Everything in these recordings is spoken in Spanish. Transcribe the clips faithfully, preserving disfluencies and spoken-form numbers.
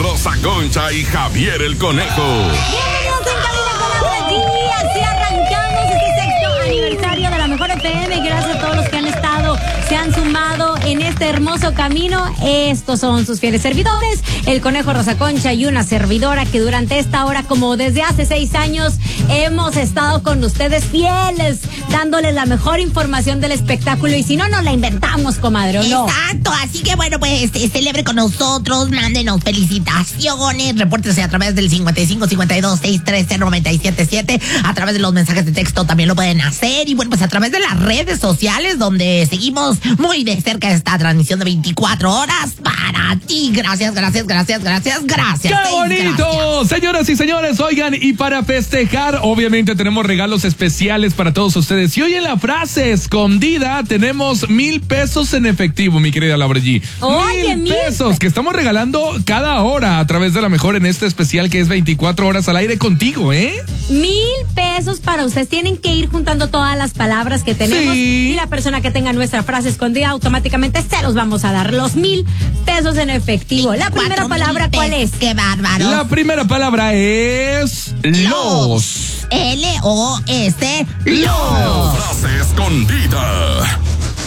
Rosa Concha y Javier el Conejo. Bienvenidos en Cabina con Laura G. Así arrancamos este sexto aniversario de la Mejor F M. Gracias a todos los que han estado, se han sumado en este hermoso camino. Estos son sus fieles servidores, el Conejo, Rosa Concha y una servidora que durante esta hora, como desde hace seis años, hemos estado con ustedes fieles, dándoles la mejor información del espectáculo. Y si no, nos la inventamos, comadre, ¿o no? Exacto, así que bueno, pues celebre con nosotros, mándenos felicitaciones, repórtese a través del cincuenta y cinco, cincuenta y dos, sesenta y tres, cero noventa y siete siete, a través de los mensajes de texto también lo pueden hacer, y bueno, pues a través de las redes sociales, donde seguimos muy de cerca esta transmisión de veinticuatro horas para ti. Gracias, gracias, gracias, gracias, gracias. ¡Qué bonito! Gracias. Señoras y señores, oigan, y para festejar, obviamente tenemos regalos especiales para todos ustedes. Y hoy en la frase escondida tenemos mil pesos en efectivo, mi querida Laura G. Oye, mil pesos mil... que estamos regalando cada hora a través de La Mejor en este especial que es veinticuatro horas al aire contigo, ¿eh? Mil pesos para ustedes. Tienen que ir juntando todas las palabras que tenemos, sí. Y la persona que tenga nuestra frase escondida automáticamente se los vamos a dar. Los mil pesos en efectivo. La primera palabra, ¿cuál es? ¡Qué bárbaro! La primera palabra es los. L O S, los. Frase escondida.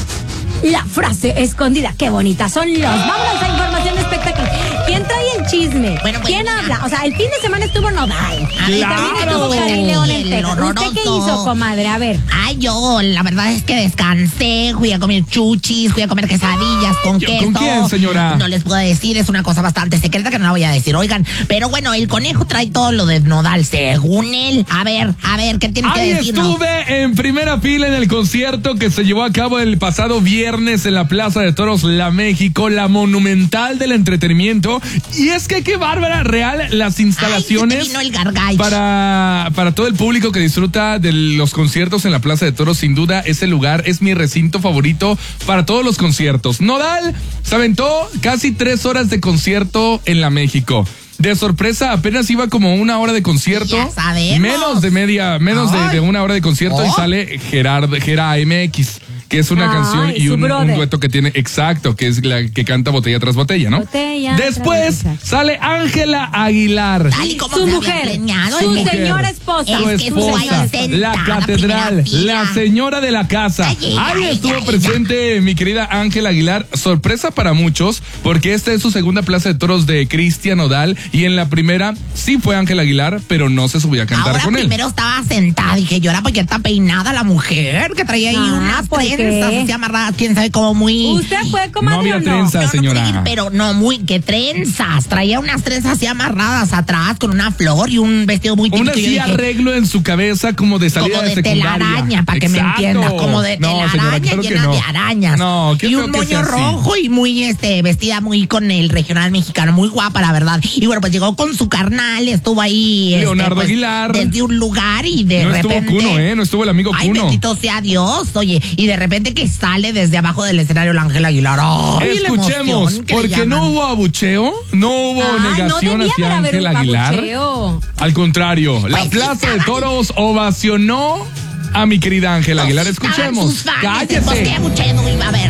La frase escondida. Qué bonita son los. Vámonos a información de espectáculo. ¿Quién trae el chisme? Bueno, pues, ¿Quién mira. habla? O sea, el fin de semana estuvo Nodal. Claro. Y también estuvo Karin León en El Texas. ¿Usted horroroso. qué hizo, comadre? A ver. Ay, yo, la verdad es que descansé, fui a comer chuchis, fui a comer quesadillas con queso. ¿Con quién, señora? No les puedo decir, es una cosa bastante secreta que no la voy a decir, oigan. Pero bueno, el Conejo trae todo lo de Nodal, según él. A ver, a ver, ¿qué tiene Ahí que decirnos? estuve en primera fila en el concierto que se llevó a cabo el pasado viernes en la Plaza de Toros La México, la monumental del entretenimiento. Y es que qué bárbara, real, las instalaciones. Ay, se te vino el gargay. Para, para todo el público que disfruta de los conciertos en la Plaza de Toros, sin duda ese lugar es mi recinto favorito para todos los conciertos. Nodal se aventó casi tres horas de concierto en La México. De sorpresa, apenas iba como una hora de concierto. Ya sabemos. Menos de media, menos de, de una hora de concierto Oh. y sale Gerard, Gera M X, que es una Ay, canción y su un, un brother. dueto que tiene, exacto, que es la que canta botella tras botella, ¿no? Botella Después tras botella. sale Ángela Aguilar. Tal y como Su se había mujer, planeado, su el mujer. señora esposa. Su Es que fue esposa, ahí sentada, la catedral, primera fila. la señora de la casa. Ay, ella, Ahí ella, estuvo ella. presente mi querida Ángela Aguilar. Sorpresa para muchos, porque esta es su segunda Plaza de Toros de Cristian Nodal. Y en la primera sí fue Ángela Aguilar, pero no se subió a cantar Ahora con él. primero estaba sentada, dije yo, era porque está peinada la mujer, que traía ahí Ah, unas ¿por qué? trenzas así amarradas, quién sabe, como muy... ¿Usted fue, comadre, No había o no? trenza. Yo no señora. pude ir, pero no, muy, que trenzas, traía unas trenzas así amarradas atrás, con una flor y un vestido muy Un típico. así Yo dije, arreglo en su cabeza como de salida como de secundaria. telaraña, para que me Exacto. entienda, como de No, señora, telaraña claro que llena no. de arañas. No, qué y feo un que moño sea así. rojo y muy este vestida muy con el regional mexicano, muy guapa la verdad. Y bueno, pues llegó con su carnal, estuvo ahí Leonardo este, pues, Aguilar. desde un lugar y de No repente estuvo Cuno, ¿eh? No estuvo el amigo Ay, Cuno. bendito sea Dios, oye, y de repente que sale desde abajo del escenario la Ángela Aguilar. Ay, la Escuchemos, emoción que le porque no llaman. hubo abucheo, no hubo Ay, negación no debía hacia haber Ángela un Aguilar. abucheo. Al contrario, la Pues sí Plaza de estaban- Toros ovacionó a mi querida Ángela Aguilar. Estaban Escuchemos. sus fans, pues, Cállese. ¿qué abucheo iba a haber?